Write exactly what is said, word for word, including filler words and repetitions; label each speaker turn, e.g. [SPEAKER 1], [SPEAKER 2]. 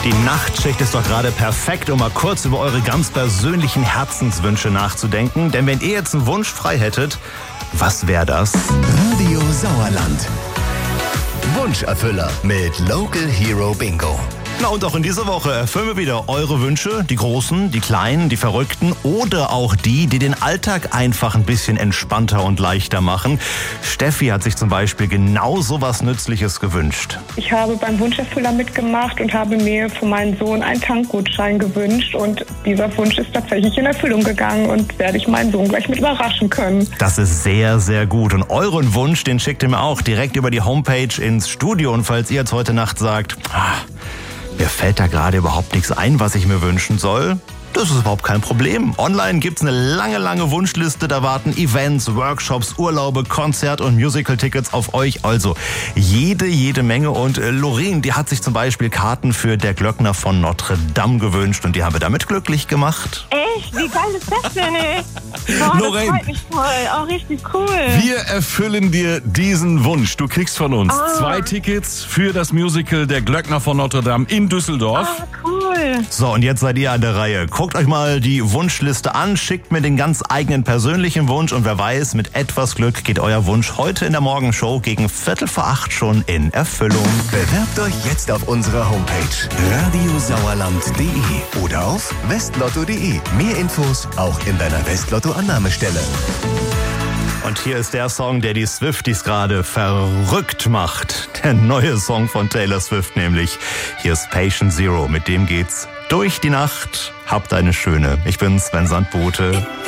[SPEAKER 1] Die Nachtschicht ist doch gerade perfekt, um mal kurz über eure ganz persönlichen Herzenswünsche nachzudenken. Denn wenn ihr jetzt einen Wunsch frei hättet, was wäre das?
[SPEAKER 2] Radio Sauerland. Wunscherfüller mit Local Hero Bingo.
[SPEAKER 1] Na und auch in dieser Woche erfüllen wir wieder eure Wünsche, die großen, die kleinen, die verrückten oder auch die, die den Alltag einfach ein bisschen entspannter und leichter machen. Steffi hat sich zum Beispiel genau so was Nützliches gewünscht.
[SPEAKER 3] Ich habe beim Wunscherfüller mitgemacht und habe mir für meinen Sohn einen Tankgutschein gewünscht und dieser Wunsch ist tatsächlich in Erfüllung gegangen und werde ich meinen Sohn gleich mit überraschen können.
[SPEAKER 1] Das ist sehr, sehr gut und euren Wunsch, den schickt ihr mir auch direkt über die Homepage ins Studio und falls ihr jetzt heute Nacht sagt, ah, mir fällt da gerade überhaupt nichts ein, was ich mir wünschen soll. Das ist überhaupt kein Problem. Online gibt's eine lange, lange Wunschliste. Da warten Events, Workshops, Urlaube, Konzert- und Musical-Tickets auf euch. Also jede, jede Menge. Und äh, Lorraine, die hat sich zum Beispiel Karten für Der Glöckner von Notre Dame gewünscht. Und die haben wir damit glücklich gemacht.
[SPEAKER 4] Echt? Wie geil ist das denn, ey? Boah,
[SPEAKER 5] Lorraine.
[SPEAKER 4] Das freut mich voll. Auch richtig cool.
[SPEAKER 5] Wir erfüllen dir diesen Wunsch. Du kriegst von uns
[SPEAKER 4] Ah.
[SPEAKER 5] zwei Tickets für das Musical Der Glöckner von Notre Dame in Düsseldorf.
[SPEAKER 4] Ah, cool.
[SPEAKER 1] So, und jetzt seid ihr an der Reihe. Guckt euch mal die Wunschliste an, schickt mir den ganz eigenen persönlichen Wunsch und wer weiß, mit etwas Glück geht euer Wunsch heute in der Morgenshow gegen Viertel vor acht schon in Erfüllung.
[SPEAKER 2] Bewerbt euch jetzt auf unserer Homepage radiosauerland punkt de oder auf westlotto punkt de. Mehr Infos auch in deiner Westlotto-Annahmestelle.
[SPEAKER 1] Und hier ist der Song, der die Swifties gerade verrückt macht. Der neue Song von Taylor Swift nämlich. Hier ist Patient Zero. Mit dem geht's durch die Nacht. Habt eine schöne. Ich bin Sven Sandbote.